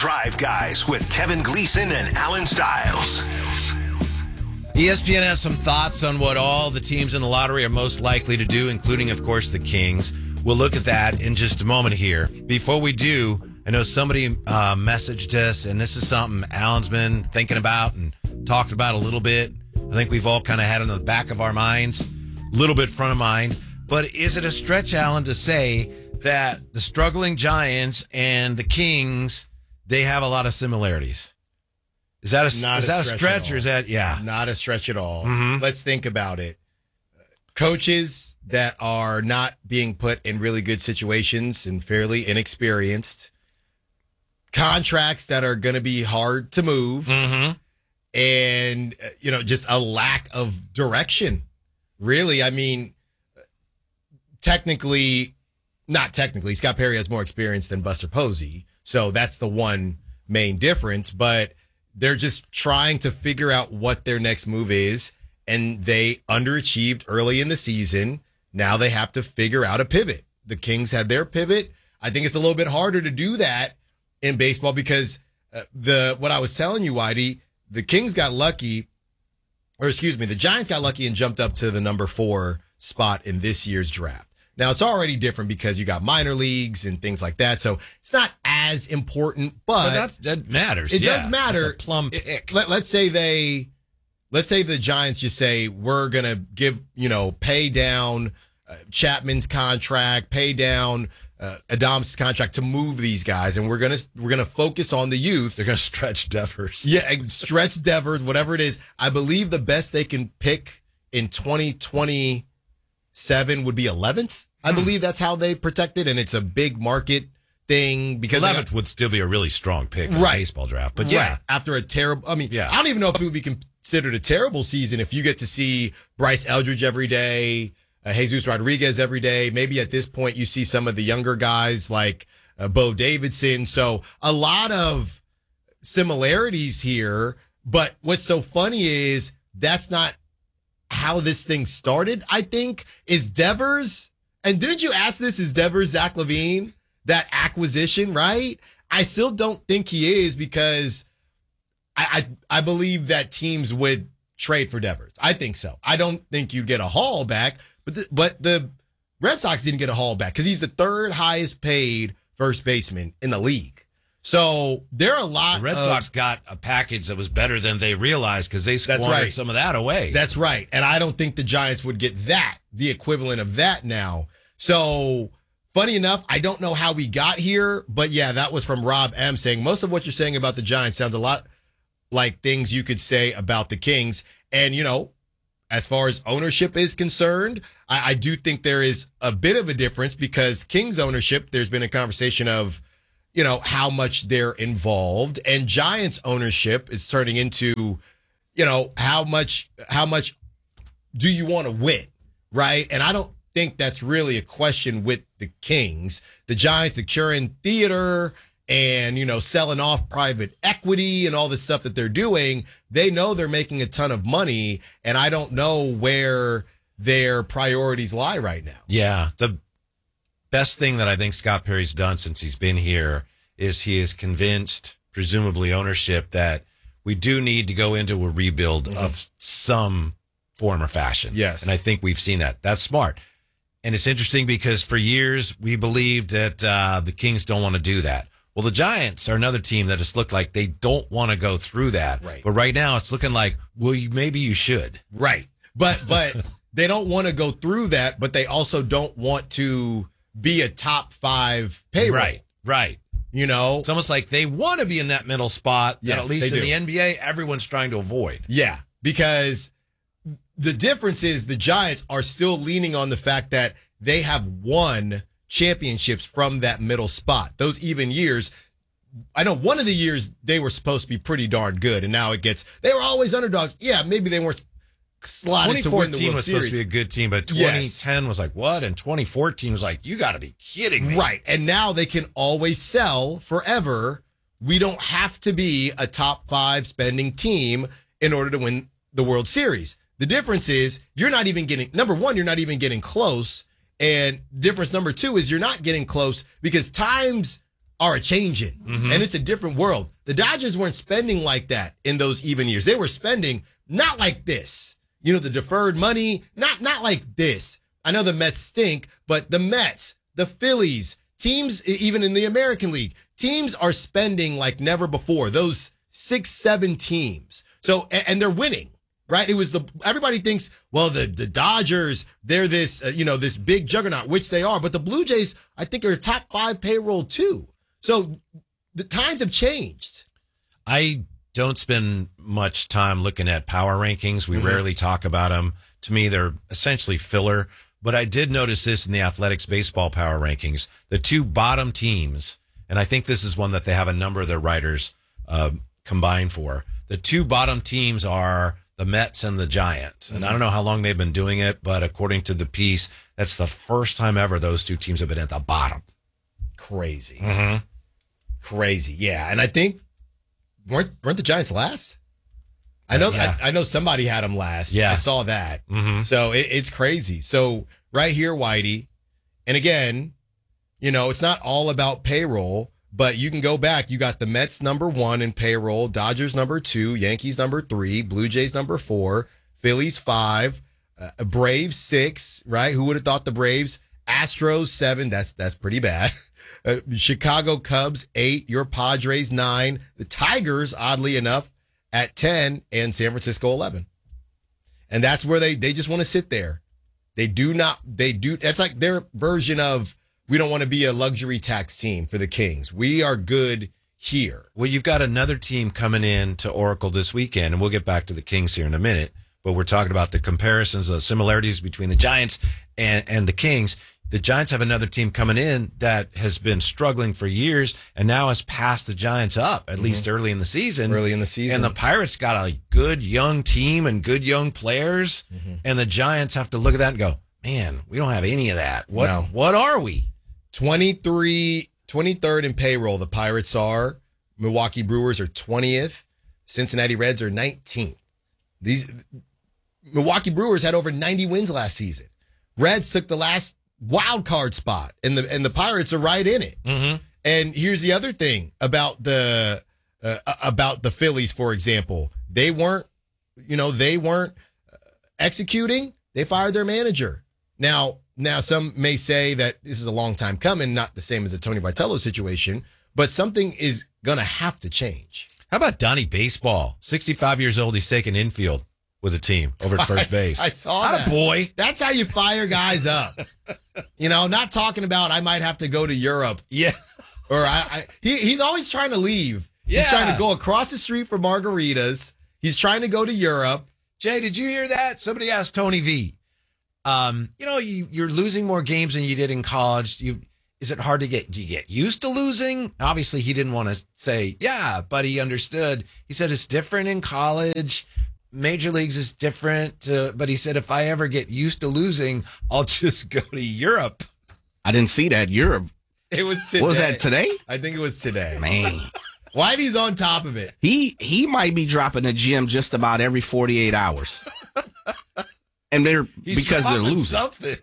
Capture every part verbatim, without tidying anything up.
Drive Guys with Kevin Gleason and Alan Stiles. E S P N has some thoughts on what all the teams in the lottery are most likely to do, including, of course, the Kings. We'll look at that in just a moment here. Before we do, I know somebody uh, messaged us, and this is something Alan's been thinking about and talked about a little bit. I think we've all kind of had it in the back of our minds, a little bit front of mind. But is it a stretch, Alan, to say that the struggling Giants and the Kings, they have a lot of similarities? Is that a, Not is a that a stretch stretch at or is that, yeah? Not a stretch at all. Mm-hmm. Let's think about it. Coaches that are not being put in really good situations and fairly inexperienced. Contracts that are going to be hard to move. Mm-hmm. And, you know, just a lack of direction. Really, I mean, technically, not technically, Scott Perry has more experience than Buster Posey. So that's the one main difference. But they're just trying to figure out what their next move is, and they underachieved early in the season. Now they have to figure out a pivot. The Kings had their pivot. I think it's a little bit harder to do that in baseball because uh, the what I was telling you, Whitey, the Kings got lucky, or excuse me, the Giants got lucky and jumped up to the number four spot in this year's draft. Now, it's already different because you got minor leagues and things like that, so it's not as important, but, But that's, that matters. it yeah. does matter. It's a plum It- pick. let, let's say they, let's say the Giants just say, we're going to give, you know, pay down uh, Chapman's contract, pay down uh, Adams' contract to move these guys, and we're going to, we're going to focus on the youth. They're going to stretch Devers. Yeah, and stretch Devers, whatever it is. I believe the best they can pick in twenty twenty-seven would be eleventh. I believe that's how they protect it, and it's a big market thing because eleventh would still be a really strong pick in Right. the baseball draft. But yeah, right, after a terrible, I mean, Yeah. I don't even know if it would be considered a terrible season if you get to see Bryce Eldridge every day, uh, Jesus Rodriguez every day. Maybe at this point you see some of the younger guys like uh, Bo Davidson. So a lot of similarities here. But what's so funny is that's not how this thing started, I think, is Devers. And didn't you ask this? Is Devers Zach LaVine that acquisition, right? I still don't think he is because I, I I believe that teams would trade for Devers. I think so. I don't think you'd get a haul back, but the, but the Red Sox didn't get a haul back because he's the third highest paid first baseman in the league. So there are a lot. the Red of, Sox got a package that was better than they realized because they squandered right. some of that away. That's right. And I don't think the Giants would get that, the equivalent of that now. So funny enough, I don't know how we got here, but yeah, that was from Rob M saying most of what you're saying about the Giants sounds a lot like things you could say about the Kings. And, you know, as far as ownership is concerned, I, I do think there is a bit of a difference because Kings ownership, there's been a conversation of, you know, how much they're involved, and Giants ownership is turning into, you know, how much, how much do you want to win? Right. And I don't think that's really a question with the Kings. The Giants are curing theater and, you know, selling off private equity and all the stuff that they're doing. They know they're making a ton of money, and I don't know where their priorities lie right now. Yeah. The best thing that I think Scott Perry's done since he's been here is he has convinced, presumably ownership, that we do need to go into a rebuild mm-hmm. of some form or fashion. Yes. And I think we've seen that. That's smart. And it's interesting because for years we believed that uh, the Kings don't want to do that. Well, the Giants are another team that has looked like they don't want to go through that. Right. But right now it's looking like, well, you, maybe you should. Right. But but they don't want to go through that, but they also don't want to be a top five payroll. Right. Right. You know? It's almost like they want to be in that middle spot Yes, that at least they in do. the N B A, everyone's trying to avoid. Yeah. Because the difference is the Giants are still leaning on the fact that they have won championships from that middle spot. Those even years, I know one of the years they were supposed to be pretty darn good, and now it gets, they were always underdogs. Yeah, maybe they weren't slotted to win the twenty fourteen World was Series. supposed to be a good team, but Yes. twenty ten was like, what? And twenty fourteen was like, you got to be kidding me. Right. And now they can always sell forever. We don't have to be a top five spending team in order to win the World Series. The difference is you're not even getting, number one, you're not even getting close. And difference number two is you're not getting close because times are a changing, mm-hmm. and it's a different world. The Dodgers weren't spending like that in those even years. They were spending not like this. You know, the deferred money, not not like this. I know the Mets stink, but the Mets, the Phillies, teams, even in the American League, teams are spending like never before. Those six, seven teams. So, and, and they're winning, right? It was the, everybody thinks, well, the, the Dodgers, they're this, uh, you know, this big juggernaut, which they are. But the Blue Jays, I think, are top five payroll too. So the times have changed. I don't spend much time looking at power rankings. We mm-hmm. rarely talk about them. To me, they're essentially filler. But I did notice this in the Athletics baseball power rankings. The two bottom teams, and I think this is one that they have a number of their writers uh, combined for. The two bottom teams are the Mets and the Giants. And mm-hmm. I don't know how long they've been doing it, but according to the piece, that's the first time ever those two teams have been at the bottom. Crazy. Mm-hmm. Crazy. Yeah. And I think, weren't, weren't the Giants last? I know, yeah. I, I know somebody had them last. Yeah. I saw that. Mm-hmm. So it, it's crazy. So right here, Whitey, and again, you know, it's not all about payroll, but you can go back. You got the Mets number one in payroll, Dodgers number two, Yankees number three, Blue Jays number four, Phillies five, uh, Braves six, right? Who would have thought the Braves? Astros seven. That's, that's pretty bad. Uh, Chicago Cubs eight, your Padres nine, the Tigers, oddly enough, at ten, and San Francisco eleven. And that's where they, they just want to sit there. They do not, they do, that's like their version of, we don't want to be a luxury tax team for the Kings. We are good here. Well, you've got another team coming in to Oracle this weekend, and we'll get back to the Kings here in a minute, but we're talking about the comparisons, the similarities between the Giants and, and the Kings. The Giants have another team coming in that has been struggling for years and now has passed the Giants up, at mm-hmm. least early in the season. Early in the season. And the Pirates got a good young team and good young players. Mm-hmm. And the Giants have to look at that and go, man, we don't have any of that. What no. What are we? twenty-three, twenty-third in payroll, the Pirates are. Milwaukee Brewers are twentieth. Cincinnati Reds are nineteenth. These Milwaukee Brewers had over ninety wins last season. Reds took the last wild card spot, and the and the Pirates are right in it. Mm-hmm. And here's the other thing about the uh, about the Phillies, for example. They weren't, you know, they weren't executing. They fired their manager. Now, now some may say that this is a long time coming, not the same as the Tony Vitello situation, but something is gonna have to change. How about Donnie Baseball? sixty-five years old, he's taking infield with a team over at first base. I, I saw Not that. a boy. That's how you fire guys up. You know, not talking about I might have to go to Europe. Yeah. Or I, I he, he's always trying to leave. Yeah. He's trying to go across the street for margaritas. He's trying to go to Europe. Jay, did you hear that? Somebody asked Tony V. Um, you know, you, you're losing more games than you did in college. You Is it hard to get, do you get used to losing? Obviously, he didn't want to say, yeah, but he understood. He said it's different in college. Major leagues is different, uh, but he said, if I ever get used to losing, I'll just go to Europe. I didn't see that. Europe. It was today. What was that, today? I think it was today. Man. Whitey's on top of it. He he might be dropping the gym just about every forty-eight hours. And they're He's because they're losing. Something.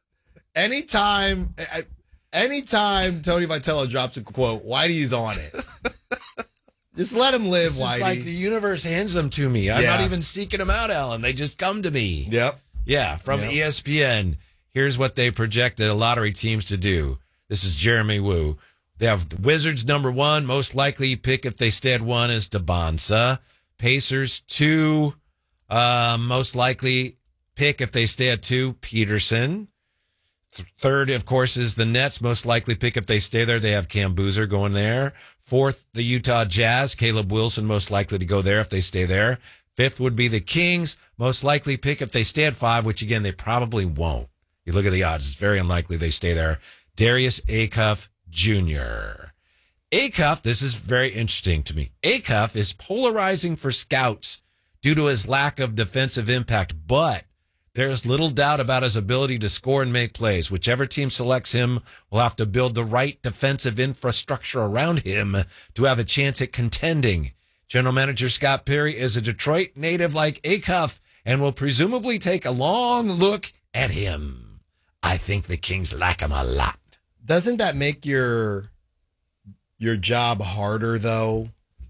Anytime, anytime Tony Vitello drops a quote, Whitey's on it. Just let him live, It's Whitey. just like the universe hands them to me. I'm Yeah. not even seeking them out, Alan. They just come to me. Yep. Yeah, from Yep. E S P N. Here's what they projected lottery teams to do. This is Jeremy Woo. They have the Wizards number one. Most likely pick if they stay at one is DeBonsa. Pacers two. Uh, most likely pick if they stay at two, Peterson. Third, of course, is the Nets. Most likely pick if they stay there. They have Cam Boozer going there. Fourth, the Utah Jazz. Caleb Wilson most likely to go there if they stay there. Fifth would be the Kings. Most likely pick if they stay at five, which, again, they probably won't. You look at the odds. It's very unlikely they stay there. Darius Acuff Junior Acuff, this is very interesting to me. Acuff is polarizing for scouts due to his lack of defensive impact, but there's little doubt about his ability to score and make plays. Whichever team selects him will have to build the right defensive infrastructure around him to have a chance at contending. General Manager Scott Perry is a Detroit native like Acuff and will presumably take a long look at him. I think the Kings like him a lot. Doesn't that make your your job harder, though.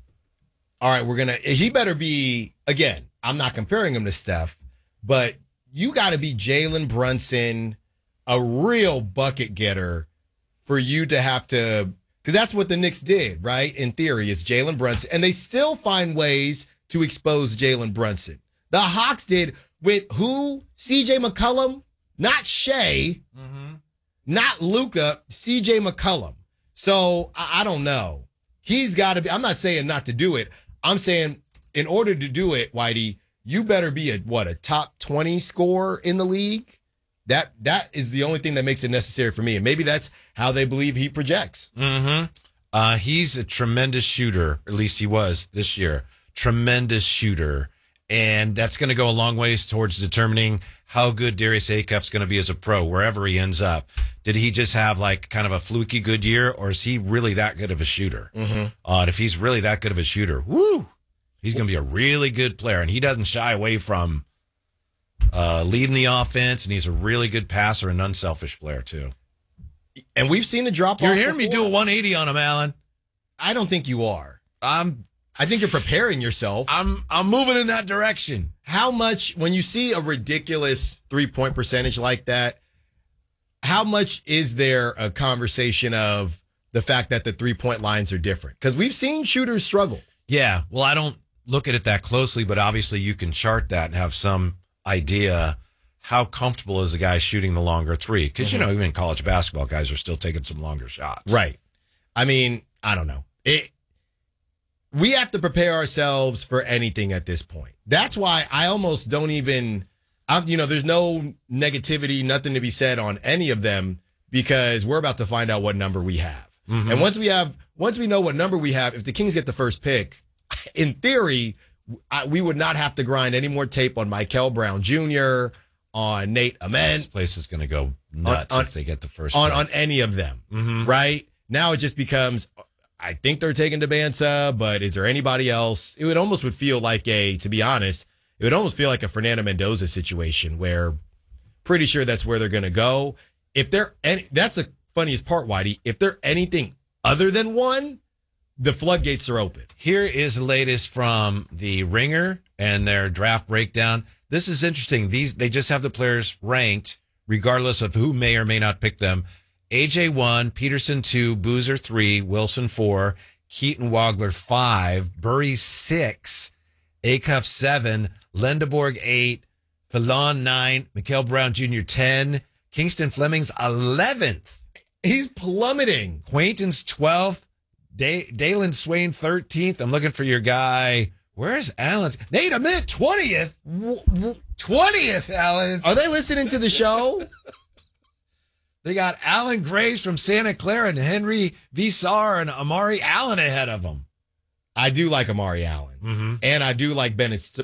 All right, we're going to, he better be, again, I'm not comparing him to Steph, but you got to be Jalen Brunson, a real bucket getter for you to have to, because that's what the Knicks did, right? In theory, it's Jalen Brunson, and they still find ways to expose Jalen Brunson. The Hawks did with who? C J McCollum, not Shea, mm-hmm. not Luka, C J McCollum. So I, I don't know. He's got to be, I'm not saying not to do it. I'm saying in order to do it, Whitey, you better be a, what, a top twenty scorer in the league? That That is the only thing that makes it necessary for me. And maybe that's how they believe he projects. Mm-hmm. Uh, he's a tremendous shooter, at least he was this year. Tremendous shooter. And that's going to go a long ways towards determining how good Darius Acuff's going to be as a pro, wherever he ends up. Did he just have like kind of a fluky good year, or is he really that good of a shooter? Mm-hmm. Uh, and if he's really that good of a shooter, woo, he's going to be a really good player. And he doesn't shy away from uh, leading the offense, and he's a really good passer and unselfish player too. And we've seen the drop off. You're hearing before. me do a one eighty on him, Alan. I don't think you are. I'm I think you're preparing yourself. I'm I'm moving in that direction. How much, when you see a ridiculous three-point percentage like that, how much is there a conversation of the fact that the three-point lines are different? Because we've seen shooters struggle. Yeah, well, I don't look at it that closely, but obviously you can chart that and have some idea how comfortable is a guy shooting the longer three. Because, mm-hmm. you know, even college basketball guys are still taking some longer shots. Right. I mean, I don't know. It. We have to prepare ourselves for anything at this point. That's why I almost don't even, I'm, you know, there's no negativity, nothing to be said on any of them, because we're about to find out what number we have. Mm-hmm. And once we have, once we know what number we have, if the Kings get the first pick, in theory, I, we would not have to grind any more tape on Michael Brown Junior, on Nate Amen. This place is going to go nuts on, if they get the first on, pick. On any of them, mm-hmm. right? Now it just becomes, I think they're taking Debanza, but is there anybody else? It would almost would feel like a, to be honest, it would almost feel like a Fernando Mendoza situation where pretty sure that's where they're going to go. If they're any, that's the funniest part, Whitey. If they're anything other than one, the floodgates are open. Here is the latest from the Ringer and their draft breakdown. This is interesting. These, they just have the players ranked regardless of who may or may not pick them. A J one, Peterson two, Boozer three, Wilson four, Keaton Wagler five, Burry six, Acuff seven, Lendeborg eight, Fallon nine, Mikel Brown Junior ten, Kingston Fleming's eleventh. He's plummeting. Quainton's twelfth, da- Dalen Swain thirteenth. I'm looking for your guy. Where's Allen's? Nate Amen twentieth. twentieth, Allen. Are they listening to the show? They got Alan Graves from Santa Clara and Henry Visar and Amari Allen ahead of them. I do like Amari Allen. Mm-hmm. And I do like Bennett